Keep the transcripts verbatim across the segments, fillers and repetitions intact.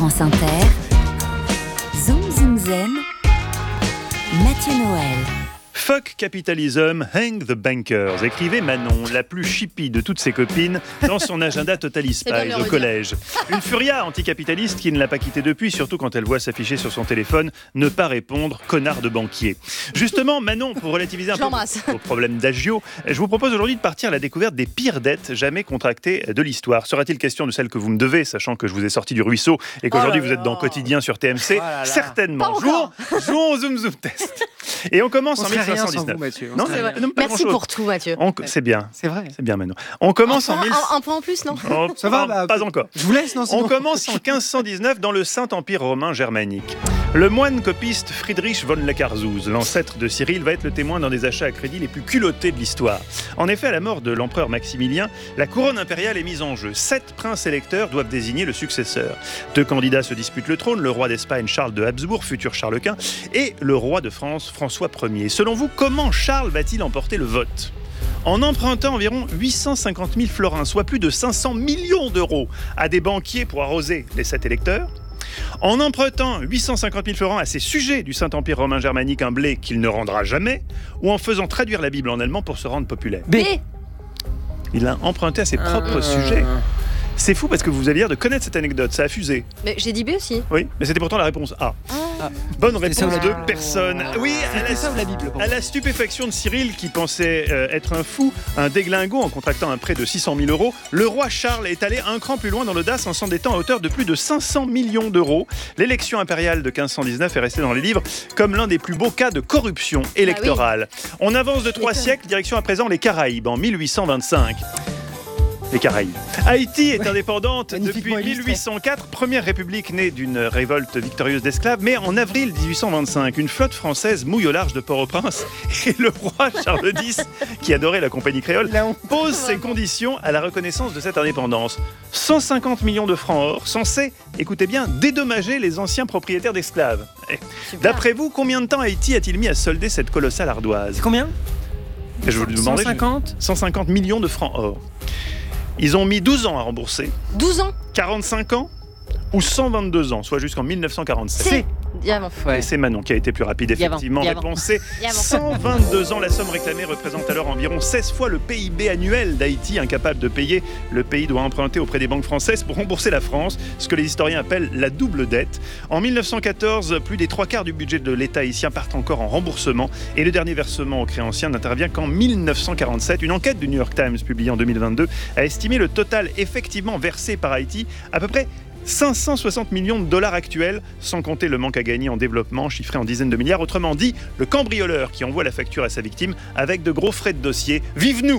France Inter, Zoom Zoom Zen, Mathieu Noël. Fuck Capitalism, Hang the Bankers, écrivait Manon, la plus chippie de toutes ses copines, dans son agenda Totally Spies au collège. Une furia anticapitaliste qui ne l'a pas quittée depuis, surtout quand elle voit s'afficher sur son téléphone « Ne pas répondre, connard de banquier ». Justement, Manon, pour relativiser un peu vos problèmes d'agio, je vous propose aujourd'hui de partir à la découverte des pires dettes jamais contractées de l'histoire. Sera-t-il question de celle que vous me devez, sachant que je vous ai sorti du ruisseau et qu'aujourd'hui oh vous êtes dans Quotidien sur T M C? oh là là. Certainement. Jouons, jouons au Zoom Zoom Test. Et on commence on en mille cinq cent dix-neuf. Vous, non, non, merci pour tout, Mathieu. On... C'est bien. C'est vrai. C'est bien, Manon. On commence un en... Point, mille... un, un point en plus, non oh, ça va, bah, pas encore. Je vous laisse, non sinon... On commence en quinze cent dix-neuf dans le Saint-Empire romain germanique. Le moine copiste Friedrich von Lackarzuz, l'ancêtre de Cyril, va être le témoin d'un des achats à crédit les plus culottés de l'histoire. En effet, à la mort de l'empereur Maximilien, la couronne impériale est mise en jeu. Sept princes électeurs doivent désigner le successeur. Deux candidats se disputent le trône, le roi d'Espagne Charles de Habsbourg, futur Charles Quint, et le roi de France François Ier. Selon vous, comment Charles va-t-il emporter le vote ? En empruntant environ huit cent cinquante mille florins, soit plus de cinq cents millions d'euros, à des banquiers pour arroser les sept électeurs. En empruntant huit cent cinquante mille florins à ses sujets du Saint-Empire romain germanique, un blé qu'il ne rendra jamais, ou en faisant traduire la Bible en allemand pour se rendre populaire. B. Il a emprunté à ses propres euh... sujets. C'est fou parce que vous avez l'air de connaître cette anecdote, ça a fusé. Mais j'ai dit B aussi. Oui, mais c'était pourtant la réponse A. Ah. Bonne réponse ça, de la... personne. Oui, à la, ça ou la Bible, à la stupéfaction de Cyril qui pensait euh, être un fou, un déglingo en contractant un prêt de six cent mille euros, le roi Charles est allé un cran plus loin dans l'audace en s'endettant à hauteur de plus de cinq cents millions d'euros. L'élection impériale de quinze cent dix-neuf est restée dans les livres comme l'un des plus beaux cas de corruption électorale. Ah oui. On avance de trois siècles, direction à présent les Caraïbes en mille huit cent vingt-cinq. Les Caraïbes. Haïti est indépendante depuis mille huit cent quatre, première république née d'une révolte victorieuse d'esclaves, mais en avril dix-huit cent vingt-cinq, une flotte française mouille au large de Port-au-Prince et le roi Charles X, qui adorait la compagnie créole, pose ses conditions à la reconnaissance de cette indépendance. cent cinquante millions de francs or, censés, écoutez bien, dédommager les anciens propriétaires d'esclaves. D'après vous, combien de temps Haïti a-t-il mis à solder cette colossale ardoise ? Combien ? Je vous demandais, cent cinquante cent cinquante millions de francs or. Ils ont mis douze ans à rembourser. douze ans quarante-cinq ans ou cent vingt-deux ans, soit jusqu'en mille neuf cent quarante-sept. C'est ouais. Et c'est Manon qui a été plus rapide, effectivement. Réponse C, cent vingt-deux ans. La somme réclamée représente alors environ seize fois le P I B annuel d'Haïti. Incapable de payer, le pays doit emprunter auprès des banques françaises pour rembourser la France, ce que les historiens appellent la double dette. En mille neuf cent quatorze, plus des trois quarts du budget de l'État haïtien partent encore en remboursement et le dernier versement aux créanciers n'intervient qu'en mille neuf cent quarante-sept. Une enquête du New York Times publiée en deux mille vingt-deux a estimé le total effectivement versé par Haïti à peu près cinq cent soixante millions de dollars actuels, sans compter le manque à gagner en développement, chiffré en dizaines de milliards. Autrement dit, le cambrioleur qui envoie la facture à sa victime avec de gros frais de dossier. Vive nous !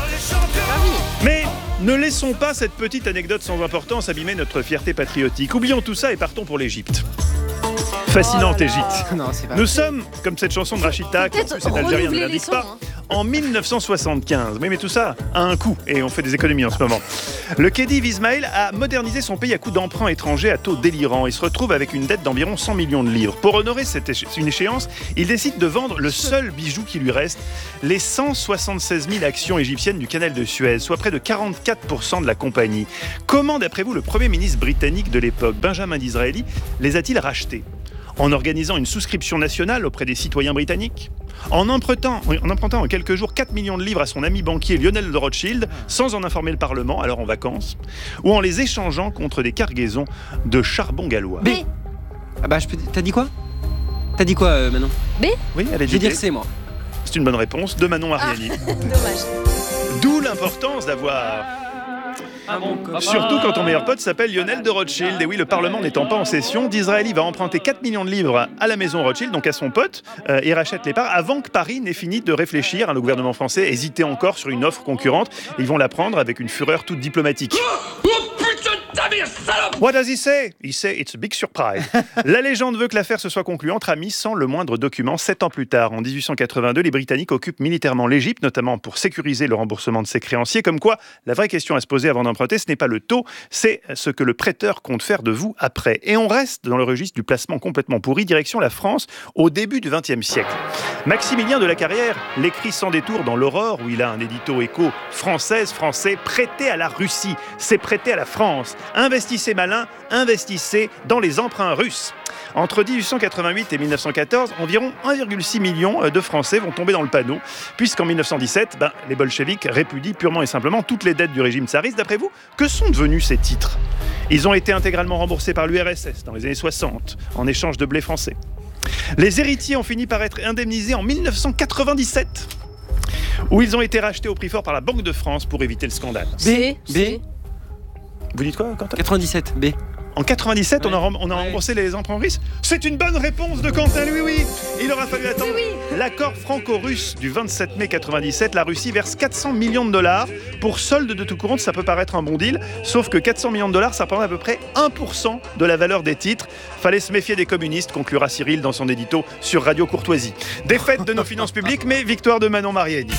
Mais ne laissons pas cette petite anecdote sans importance abîmer notre fierté patriotique. Oublions tout ça et partons pour l'Égypte. Fascinante oh Égypte. Non, Nous sommes, comme cette chanson de Rachida, qui en plus est algérien, ne l'indique pas, hein. En mille neuf cent soixante-quinze. Oui, mais tout ça a un coût et on fait des économies en ce moment. Le Khedive Ismaël a modernisé son pays à coups d'emprunts étrangers à taux délirants. Il se retrouve avec une dette d'environ cent millions de livres. Pour honorer cette éche- une échéance, il décide de vendre le seul bijou qui lui reste, les cent soixante-seize mille actions égyptiennes du canal de Suez, soit près de quarante-quatre pour cent de la compagnie. Comment, d'après vous, le Premier ministre britannique de l'époque, Benjamin Disraeli, les a-t-il rachetés ? En organisant une souscription nationale auprès des citoyens britanniques ? En empruntant, en empruntant en quelques jours quatre millions de livres à son ami banquier Lionel de Rothschild, sans en informer le Parlement, alors en vacances, ou en les échangeant contre des cargaisons de charbon gallois. B. Ah bah, je peux... T'as dit quoi T'as dit quoi, euh, Manon ? B. Oui, elle a dit Je vais dire C, moi. C'est une bonne réponse de Manon Mariani. Ah, dommage. D'où l'importance d'avoir... Ah bon, surtout quand ton meilleur pote s'appelle Lionel de Rothschild. Et oui, le Parlement n'étant pas en session, Disraeli va emprunter quatre millions de livres à la maison Rothschild, donc à son pote, euh, et rachète les parts avant que Paris n'ait fini de réfléchir. Hein, le gouvernement français hésitait encore sur une offre concurrente. Ils vont la prendre avec une fureur toute diplomatique. What does he say? He say it's a big surprise. La légende veut que l'affaire se soit conclue entre amis sans le moindre document. Sept ans plus tard, en dix-huit cent quatre-vingt-deux, les Britanniques occupent militairement l'Égypte, notamment pour sécuriser le remboursement de ses créanciers. Comme quoi, la vraie question à se poser avant d'emprunter, ce n'est pas le taux, c'est ce que le prêteur compte faire de vous après. Et on reste dans le registre du placement complètement pourri, direction la France, au début du vingtième siècle. Maximilien de la Carrière l'écrit sans détour dans l'Aurore, où il a un édito écho française, français, prêté à la Russie, c'est prêté à la France. Investi investissez malin, investissez dans les emprunts russes. Entre dix-huit cent quatre-vingt-huit et mille neuf cent quatorze, environ un virgule six million de Français vont tomber dans le panneau, puisqu'en mille neuf cent dix-sept, ben, les bolcheviks répudient purement et simplement toutes les dettes du régime tsariste. D'après vous, que sont devenus ces titres ? Ils ont été intégralement remboursés par l'U R S S dans les années soixante, en échange de blé français. Les héritiers ont fini par être indemnisés en mille neuf cent quatre-vingt-dix-sept, où ils ont été rachetés au prix fort par la Banque de France pour éviter le scandale. B, B. Vous dites quoi, Quentin ? quatre-vingt-dix-sept, B. En quatre-vingt-dix-sept, ouais. on a, rem- on a ouais. remboursé les emprunts russes. C'est une bonne réponse de Quentin, oui, oui. Il aura fallu attendre oui, oui. l'accord franco-russe du vingt-sept mai quatre-vingt-dix-sept. La Russie verse quatre cents millions de dollars. Pour solde de tout compte, ça peut paraître un bon deal. Sauf que quatre cents millions de dollars, ça représente à peu près un pour cent de la valeur des titres. Fallait se méfier des communistes, conclura Cyril dans son édito sur Radio Courtoisie. Défaite de nos finances publiques, mais victoire de Manon Mariani.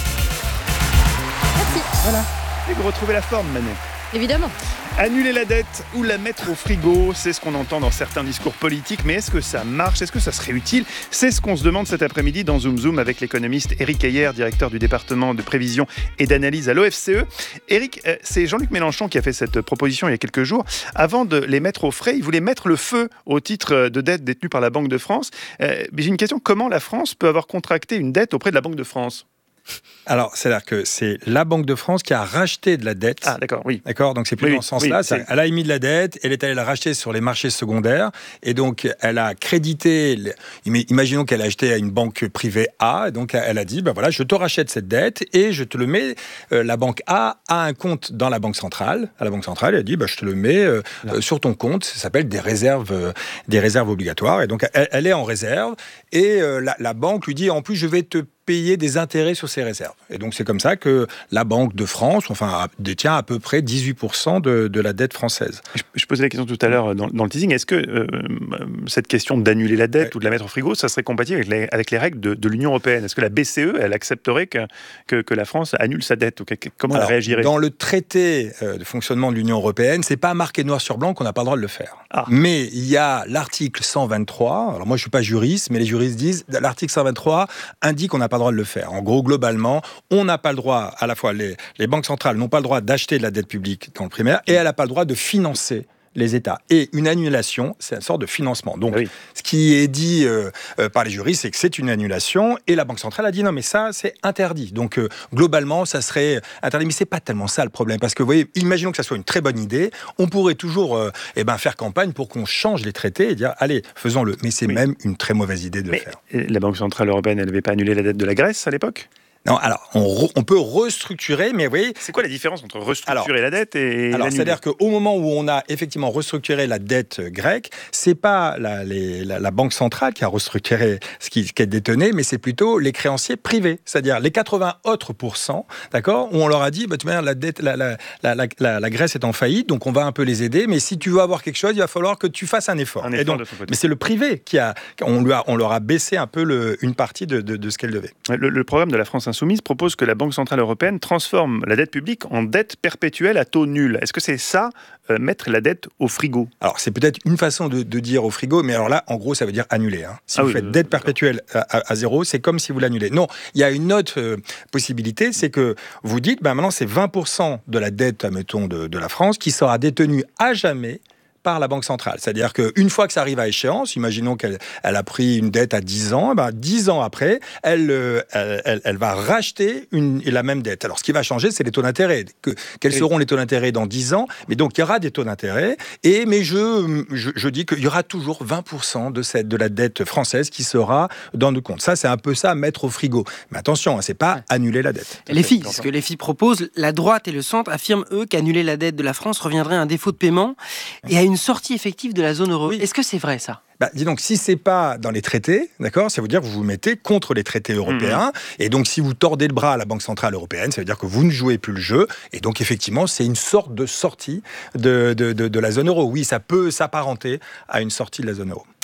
Merci. Voilà. Et vous retrouvez la forme, Manon. Évidemment. Annuler la dette ou la mettre au frigo, c'est ce qu'on entend dans certains discours politiques, mais est-ce que ça marche ? Est-ce que ça serait utile ? C'est ce qu'on se demande cet après-midi dans Zoom Zoom avec l'économiste Éric Heyer, directeur du département de prévision et d'analyse à l'O F C E. Éric, c'est Jean-Luc Mélenchon qui a fait cette proposition il y a quelques jours. Avant de les mettre au frais, il voulait mettre le feu au titre de dette détenu par la Banque de France. Euh, j'ai une question, comment la France peut avoir contracté une dette auprès de la Banque de France ? Alors, c'est-à-dire que c'est la Banque de France qui a racheté de la dette. Ah, d'accord, oui. D'accord, donc c'est plus oui, dans ce sens-là. Oui, c'est... Elle a émis de la dette, elle est allée la racheter sur les marchés secondaires, et donc elle a crédité. Imaginons qu'elle a acheté à une banque privée A, et donc elle a dit, ben voilà, je te rachète cette dette et je te le mets. Euh, la banque A a un compte dans la banque centrale. À la banque centrale, elle a dit, ben, je te le mets euh, euh, sur ton compte. Ça s'appelle des réserves, euh, des réserves obligatoires, et donc elle, elle est en réserve. Et euh, la, la banque lui dit, en plus, je vais te payer des intérêts sur ces réserves. Et donc, c'est comme ça que la Banque de France, enfin, détient à peu près dix-huit pour cent de, de la dette française. Je, je posais la question tout à l'heure dans, dans le teasing. Est-ce que euh, cette question d'annuler la dette ouais. ou de la mettre au frigo, ça serait compatible avec les, avec les règles de, de l'Union européenne ? Est-ce que la B C E, elle accepterait que, que, que la France annule sa dette ? Ou que, comment Alors, elle réagirait ? Dans le traité de fonctionnement de l'Union européenne, c'est pas marqué noir sur blanc qu'on n'a pas le droit de le faire. Ah. Mais il y a l'article cent vingt-trois. Alors moi, je suis pas juriste, mais les juristes disent l'article cent vingt-trois indique qu'on n'a pas le droit de le faire. En gros, globalement, on n'a pas le droit, à la fois les, les banques centrales n'ont pas le droit d'acheter de la dette publique dans le primaire, et elle n'a pas le droit de financer les États. Et une annulation, c'est une sorte de financement. Donc, oui. ce qui est dit euh, euh, par les juristes, c'est que c'est une annulation, et la Banque centrale a dit non, mais ça, c'est interdit. Donc, euh, globalement, ça serait interdit. Mais c'est pas tellement ça le problème, parce que vous voyez, imaginons que ça soit une très bonne idée, on pourrait toujours euh, eh ben, faire campagne pour qu'on change les traités et dire, allez, faisons-le. Mais c'est oui. même une très mauvaise idée de mais le faire. La Banque centrale européenne, elle n'avait pas annulé la dette de la Grèce à l'époque ? Non, alors, on, re, on peut restructurer, mais vous voyez... C'est quoi la différence entre restructurer alors, la dette et Alors, l'annuler ? C'est-à-dire qu'au moment où on a effectivement restructuré la dette grecque, c'est pas la, les, la, la Banque centrale qui a restructuré ce qui, ce qui est détenu, mais c'est plutôt les créanciers privés, c'est-à-dire les quatre-vingts autres pourcents, d'accord, où on leur a dit, bah, tu vois, la, dette, la, la, la, la, la, la Grèce est en faillite, donc on va un peu les aider, mais si tu veux avoir quelque chose, il va falloir que tu fasses un effort. Un effort et donc, de son côté. Mais c'est le privé qui a... On, lui a, on leur a baissé un peu le, une partie de, de, de ce qu'elle devait. Le, le programme de la France Insoumise propose que la Banque centrale européenne transforme la dette publique en dette perpétuelle à taux nul. Est-ce que c'est ça, euh, mettre la dette au frigo ? Alors, c'est peut-être une façon de, de dire au frigo, mais alors là, en gros, ça veut dire annuler. Hein. Si ah vous oui, faites euh, dette perpétuelle à, à, à zéro, c'est comme si vous l'annulez. Non, il y a une autre euh, possibilité, c'est que vous dites, ben maintenant, c'est vingt pour cent de la dette, admettons, de, de la France qui sera détenue à jamais par la Banque centrale. C'est-à-dire qu'une fois que ça arrive à échéance, imaginons qu'elle elle a pris une dette à dix ans, ben dix ans après, elle, euh, elle, elle, elle va racheter une, la même dette. Alors, ce qui va changer, c'est les taux d'intérêt. Que, quels oui. seront les taux d'intérêt dans dix ans ? Mais donc, il y aura des taux d'intérêt. Et, mais je, je, je dis qu'il y aura toujours vingt pour cent de, cette, de la dette française qui sera dans nos comptes. Ça, c'est un peu ça, mettre au frigo. Mais attention, hein, c'est pas ouais. annuler la dette. Les filles, ce que les filles proposent, la droite et le centre affirment, eux, qu'annuler la dette de la France reviendrait à un défaut de paiement et à une sortie effective de la zone euro. Oui. Est-ce que c'est vrai, ça ? Bah, dis donc, si c'est pas dans les traités, d'accord, ça veut dire que vous vous mettez contre les traités européens. Mmh. Et donc, si vous tordez le bras à la Banque centrale européenne, ça veut dire que vous ne jouez plus le jeu. Et donc, effectivement, c'est une sorte de sortie de, de, de, de la zone euro. Oui, ça peut s'apparenter à une sortie de la zone euro.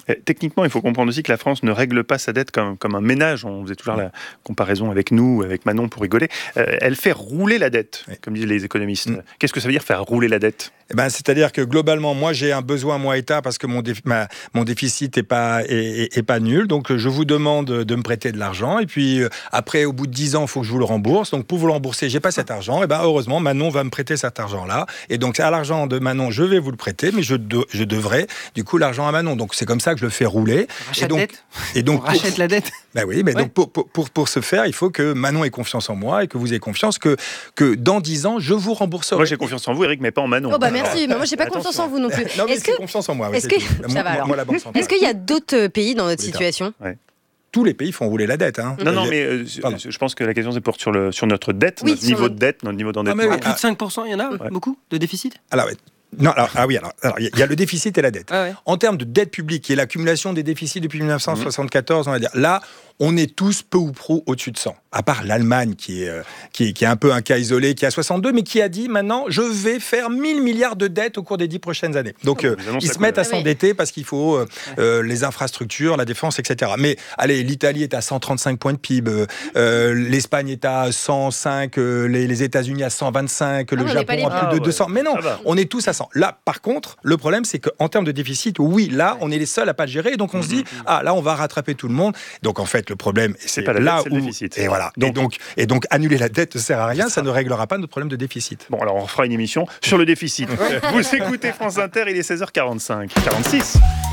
Techniquement, il faut comprendre aussi que la France ne règle pas sa dette comme, comme un ménage. On faisait toujours la comparaison avec nous, avec Manon pour rigoler. Euh, elle fait rouler la dette, oui. comme disent les économistes. Mmh. Qu'est-ce que ça veut dire faire rouler la dette ? Eh ben, c'est-à-dire que globalement, moi j'ai un besoin, moi État, parce que mon, déf- ma, mon déficit n'est pas, est, est, est pas nul. Donc je vous demande de me prêter de l'argent. Et puis euh, après, au bout de dix ans, il faut que je vous le rembourse. Donc pour vous le rembourser, je n'ai pas cet argent. Et ben, heureusement, Manon va me prêter cet argent-là. Et donc à l'argent de Manon, je vais vous le prêter, mais je, de, je devrais du coup l'argent à Manon. Donc c'est comme ça que je le fais rouler. On rachète, et donc, dette. Et donc, On rachète pour, la dette. Ben oui, mais ouais. donc pour, pour, pour, pour ce faire, il faut que Manon ait confiance en moi et que vous ayez confiance que, que dans dix ans, je vous rembourserai. Moi j'ai confiance en vous, Eric, mais pas en Manon. Oh bah merci, mais moi j'ai pas Attention. confiance en vous non plus. Non, mais est-ce c'est que... confiance en moi. Est-ce que... moi, moi, moi, la Banque centrale. Est-ce qu'il y a d'autres pays dans notre situation ? Ouais. Tous les pays font rouler la dette. Hein. Non, non, mais euh, je pense que la question c'est pour sur, le, sur notre dette, oui, notre niveau le... de dette, notre niveau d'endettement. Ah, mais, plus de cinq pour cent, il y en a ouais. beaucoup de déficit ? Alors, ouais. Non, alors, ah oui, alors, alors il y a le déficit et la dette. Ah ouais. En termes de dette publique, qui est l'accumulation des déficits depuis dix-neuf cent soixante-quatorze, on va dire, là, on est tous peu ou prou au-dessus de cent. À part l'Allemagne, qui est, euh, qui, est, qui est un peu un cas isolé, qui a soixante-deux, mais qui a dit maintenant, je vais faire mille milliards de dettes au cours des dix prochaines années. Donc, euh, ils se mettent à s'endetter parce qu'il faut euh, euh, les infrastructures, la défense, et cetera. Mais allez, l'Italie est à cent trente-cinq points de P I B, euh, l'Espagne est à cent cinq, euh, les, les États-Unis à cent vingt-cinq, le ah, Japon à plus de deux cents. Mais non, on est tous à cent. Là, par contre, le problème, c'est qu'en termes de déficit, oui, là, on est les seuls à pas le gérer. Donc, on mmh, se dit, mmh. ah, là, on va rattraper tout le monde. Donc, en fait, le problème, c'est pas la là dette, c'est où... le déficit. Et voilà. Donc, et, donc, et donc, annuler la dette ne sert à rien, ça ne réglera pas notre problème de déficit. Bon, alors, on fera une émission sur le déficit. Vous écoutez France Inter, il est seize heures quarante-cinq. quarante-six.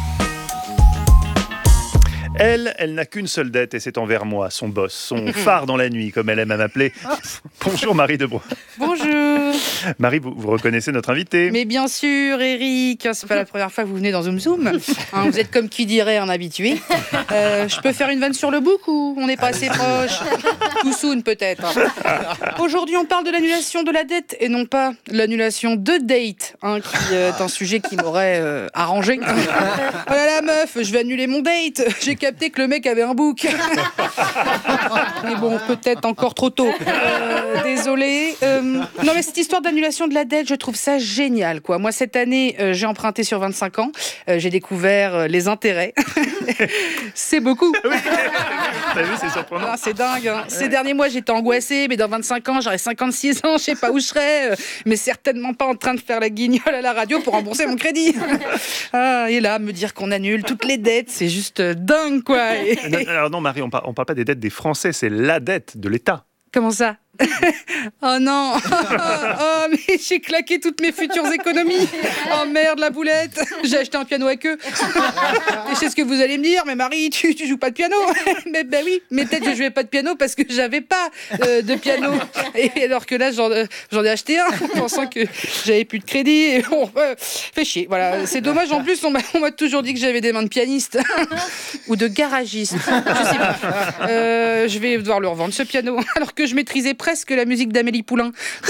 Elle, elle n'a qu'une seule dette et c'est envers moi, son boss, son phare dans la nuit, comme elle aime à m'appeler. Bonjour Marie Debroix. Bonjour. Marie, vous, vous reconnaissez notre invité ? Mais bien sûr, Eric, c'est pas la première fois que vous venez dans Zoom Zoom. Hein, vous êtes comme qui dirait un habitué. Euh, je peux faire une vanne sur le bouc ou on n'est pas assez proche ? Too soon peut-être. Aujourd'hui, on parle de l'annulation de la dette et non pas l'annulation de date, hein, qui est un sujet qui m'aurait euh, arrangé. Oh là là, meuf, je vais annuler mon date. J'ai capté que le mec avait un bouc. Mais bon, peut-être encore trop tôt. Euh, désolé. Euh, non, mais cette histoire d'annulation de la dette, je trouve ça génial, quoi. Moi, cette année, euh, j'ai emprunté sur vingt-cinq ans. Euh, j'ai découvert euh, les intérêts. C'est beaucoup. Oui. T'as vu, c'est surprenant. Ah, c'est dingue. Hein. Ces derniers mois, j'étais angoissée, mais dans vingt-cinq ans, j'aurai cinquante-six ans, je sais pas où je serai, euh, mais certainement pas en train de faire la guignole à la radio pour rembourser mon crédit. Ah, et là, me dire qu'on annule toutes les dettes, c'est juste euh, dingue, quoi. Et... Non, alors non, Marie, on parle, on parle pas des dettes des Français, c'est la dette de l'État. Comment ça ? Oh non. Oh, mais j'ai claqué toutes mes futures économies. Oh merde, la boulette. J'ai acheté un piano à queue. Et je sais ce que vous allez me dire, mais Marie, tu, tu joues pas de piano. Mais ben oui, mais peut-être que je jouais pas de piano parce que j'avais pas euh, de piano. Et alors que là, j'en, euh, j'en ai acheté un, pensant que j'avais plus de crédit. Et bon, euh, fait chier. Voilà, c'est dommage. En plus, on m'a, on m'a toujours dit que j'avais des mains de pianiste ou de garagiste. Je sais pas. Euh, je vais devoir le revendre ce piano, alors que je maîtrisais presque la musique d'Amélie Poulain.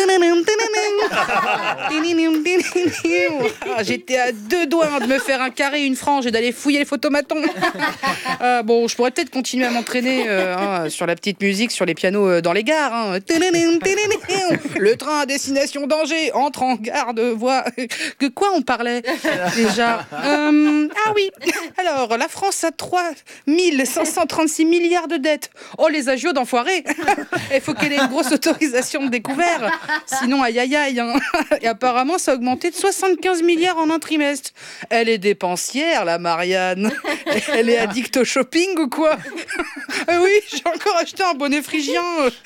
J'étais à deux doigts de me faire un carré, une frange et d'aller fouiller les photomatons. Euh, bon, je pourrais peut-être continuer à m'entraîner euh, hein, sur la petite musique, sur les pianos euh, dans les gares. Hein. Le train à destination d'Angers entre en gare de voie. De quoi on parlait déjà euh, Ah oui. Alors, la France a trois mille cinq cent trente-six milliards de dettes. Oh, les agios d'enfoirés. Il faut qu'elle ait une grosse autorisation de découvert. Sinon, aïe aïe aïe. Hein. Et apparemment, ça a augmenté de soixante-quinze milliards en un trimestre. Elle est dépensière, la Marianne. Elle est addicte au shopping ou quoi ? euh, Oui, j'ai encore acheté un bonnet phrygien.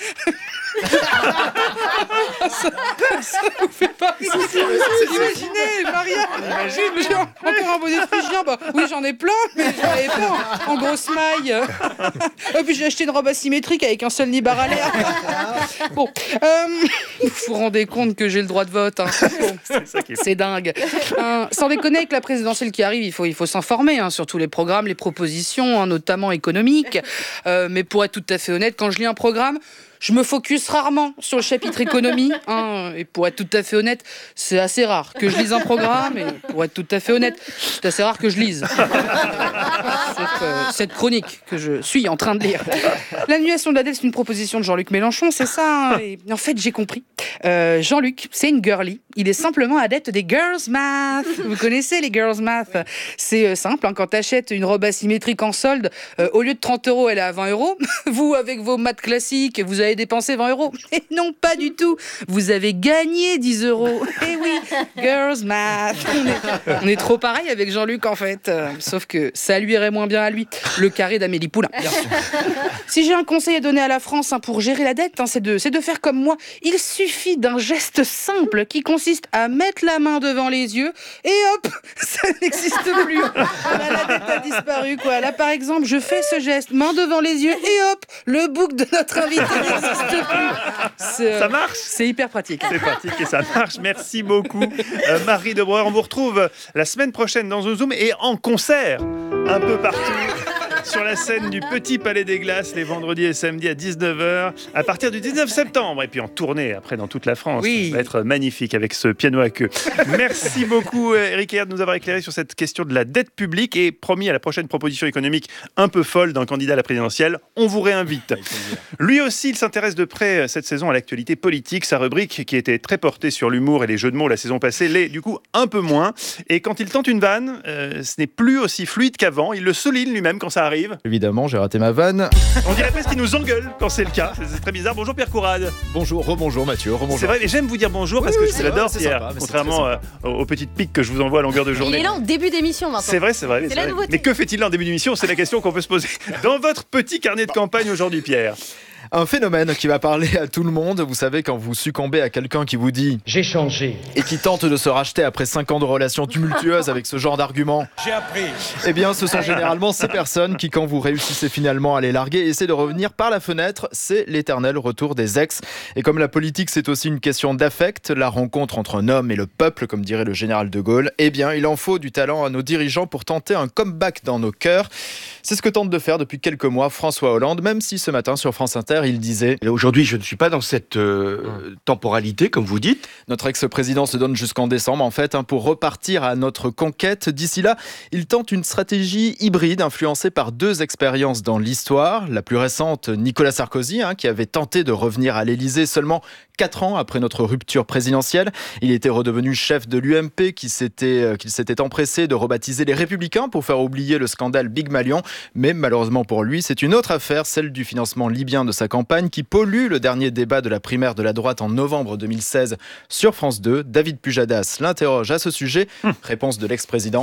ça, ça vous fait pas rire. Imaginez, Marianne. J'ai, j'ai encore un bonnet phrygien. Bah, oui, j'en ai plein, mais j'en avais pas en, en grosse maille. Et puis j'ai acheté une robe asymétrique avec un seul nibar à l'air. Bon, euh, vous vous rendez compte que j'ai le droit de vote. Hein. Bon, c'est, ça qui est... c'est dingue. Euh, sans déconner, avec la présidentielle qui arrive, il faut, il faut s'informer hein, sur tous les programmes, les propositions, hein, notamment économiques. Euh, mais pour être tout à fait honnête, quand je lis un programme, je me focus rarement sur le chapitre économie. Hein, et pour être tout à fait honnête, c'est assez rare que je lise un programme. Et pour être tout à fait honnête, c'est assez rare que je lise. Sauf euh, cette chronique que je suis en train de lire. L'annulation de la dette, c'est une proposition de Jean-Luc Mélenchon, c'est ça. Hein, et en fait, j'ai compris. Euh, Jean-Luc, c'est une girly. Il est simplement adepte des girls math. Vous connaissez les girls math? C'est euh, simple, hein, quand tu achètes une robe asymétrique en solde, euh, au lieu de trente euros, elle est à vingt euros. Vous, avec vos maths classiques, vous avez dépensé vingt euros. Et non, pas du tout. Vous avez gagné dix euros. Et oui, girls math. On est, on est trop pareil avec Jean-Luc, en fait. Euh, sauf que ça lui irait moins bien à lui. Le carré d'Amélie Poulain, bien sûr. Si j'ai un conseil à donner à la France hein, pour gérer la dette, hein, c'est, de, c'est de faire comme moi. Il suffit d'un geste simple qui consiste à mettre la main devant les yeux et hop, ça n'existe plus. Là, la dette a disparu, quoi. Là, par exemple, je fais ce geste, main devant les yeux et hop, le bouc de notre invité n'existe plus. C'est, ça marche. C'est hyper pratique. C'est pratique et ça marche. Merci beaucoup, euh, Marie de Breuer. On vous retrouve la semaine prochaine dans un Zoom et en concert un peu partout. Sur la scène du Petit Palais des Glaces les vendredis et samedis à dix-neuf heures à partir du dix-neuf septembre et puis en tournée après dans toute la France. Oui. Ça va être magnifique avec ce piano à queue. Merci beaucoup Éric Heyer de nous avoir éclairé sur cette question de la dette publique et promis à la prochaine proposition économique un peu folle d'un candidat à la présidentielle, on vous réinvite. Lui aussi il s'intéresse de près cette saison à l'actualité politique. Sa rubrique qui était très portée sur l'humour et les jeux de mots la saison passée l'est du coup un peu moins et quand il tente une vanne, euh, ce n'est plus aussi fluide qu'avant. Il le souligne lui-même quand ça arrive. Évidemment, j'ai raté ma vanne. On dirait presque qu'il nous engueule quand c'est le cas. C'est très bizarre. Bonjour Pierre Courade. Bonjour, rebonjour Mathieu, rebonjour. C'est vrai, mais j'aime vous dire bonjour oui, parce oui, que je l'adore vrai, Pierre. Sympa, contrairement euh, aux petites piques que je vous envoie à longueur de journée. Il est là en début d'émission maintenant. C'est vrai, c'est vrai. C'est c'est la vrai. nouveauté. Mais que fait-il là en début d'émission? C'est la question qu'on peut se poser. Dans votre petit carnet de campagne aujourd'hui, Pierre. Un phénomène qui va parler à tout le monde. Vous savez, quand vous succombez à quelqu'un qui vous dit « J'ai changé » et qui tente de se racheter après cinq ans de relations tumultueuses avec ce genre d'argument. J'ai appris. Eh bien, ce sont généralement ces personnes qui, quand vous réussissez finalement à les larguer, essaient de revenir par la fenêtre. C'est l'éternel retour des ex. Et comme la politique, c'est aussi une question d'affect, la rencontre entre un homme et le peuple, comme dirait le général de Gaulle, eh bien, il en faut du talent à nos dirigeants pour tenter un comeback dans nos cœurs. C'est ce que tente de faire depuis quelques mois François Hollande, même si ce matin sur France Inter, il disait « Aujourd'hui, je ne suis pas dans cette euh, mmh. temporalité, comme vous dites. » Notre ex-président se donne jusqu'en décembre, en fait, hein, pour repartir à notre conquête. D'ici là, il tente une stratégie hybride influencée par deux expériences dans l'histoire. La plus récente, Nicolas Sarkozy, hein, qui avait tenté de revenir à l'Élysée seulement quatre ans après notre rupture présidentielle. Il était redevenu chef de l'U M P, qui s'était, euh, qu'il s'était empressé de rebaptiser les Républicains pour faire oublier le scandale Big Malion. Mais malheureusement pour lui, c'est une autre affaire, celle du financement libyen de sa campagne, qui pollue le dernier débat de la primaire de la droite en novembre deux mille seize sur France deux. David Pujadas l'interroge à ce sujet. Hum. Réponse de l'ex-président.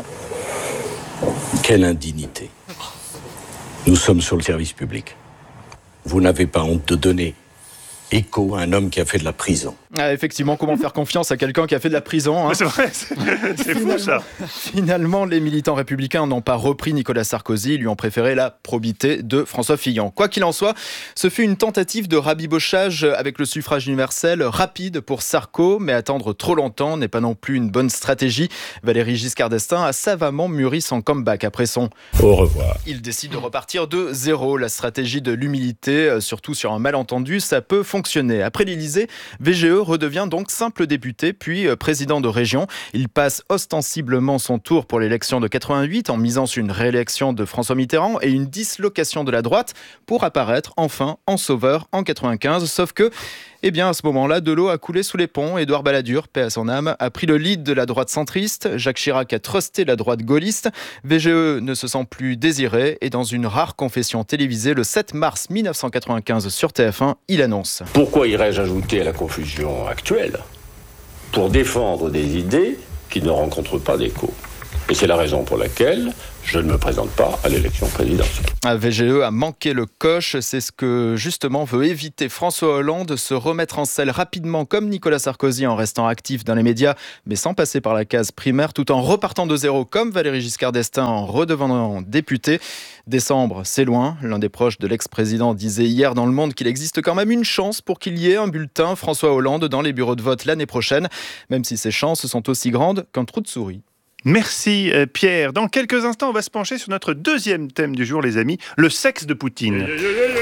Quelle indignité. Nous sommes sur le service public. Vous n'avez pas honte de donner écho à un homme qui a fait de la prison. Ah, effectivement, comment faire confiance à quelqu'un qui a fait de la prison, hein. C'est vrai, c'est, c'est fou ça. Finalement, les militants républicains n'ont pas repris Nicolas Sarkozy, ils lui ont préféré la probité de François Fillon. Quoi qu'il en soit, ce fut une tentative de rabibochage avec le suffrage universel rapide pour Sarko, mais attendre trop longtemps n'est pas non plus une bonne stratégie. Valéry Giscard d'Estaing a savamment mûri son comeback après son au revoir. Il décide de repartir de zéro. La stratégie de l'humilité, surtout sur un malentendu, ça peut fonctionner. Après l'Élysée, V G E redevient donc simple député, puis président de région. Il passe ostensiblement son tour pour l'élection de quatre-vingt-huit en misant sur une réélection de François Mitterrand et une dislocation de la droite pour apparaître enfin en sauveur en quatre-vingt-quinze. Sauf que, eh bien, à ce moment-là, de l'eau a coulé sous les ponts. Édouard Balladur, paix à son âme, a pris le lead de la droite centriste. Jacques Chirac a trusté la droite gaulliste. V G E ne se sent plus désiré et dans une rare confession télévisée le sept mars mille neuf cent quatre-vingt-quinze sur T F un, il annonce: Pourquoi irais-je ajouter à la confusion actuelle pour défendre des idées qui ne rencontrent pas d'écho? Et c'est la raison pour laquelle je ne me présente pas à l'élection présidentielle. V G E a manqué le coche, c'est ce que justement veut éviter François Hollande, se remettre en selle rapidement comme Nicolas Sarkozy en restant actif dans les médias, mais sans passer par la case primaire, tout en repartant de zéro comme Valéry Giscard d'Estaing en redevenant député. Décembre, c'est loin. L'un des proches de l'ex-président disait hier dans Le Monde qu'il existe quand même une chance pour qu'il y ait un bulletin François Hollande dans les bureaux de vote l'année prochaine, même si ces chances sont aussi grandes qu'un trou de souris. Merci Pierre. Dans quelques instants, on va se pencher sur notre deuxième thème du jour, les amis, le sexe de Poutine.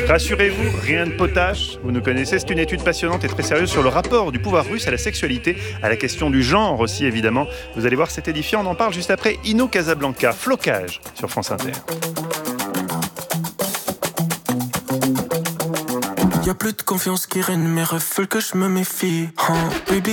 Rassurez-vous, rien de potache. Vous nous connaissez, c'est une étude passionnante et très sérieuse sur le rapport du pouvoir russe à la sexualité, à la question du genre aussi évidemment. Vous allez voir, c'est édifiant. On en parle juste après Ino Casablanca, Flocage sur France Inter. Y'a plus de confiance qui règne, mes rêves veulent que je me méfie. Huh, baby,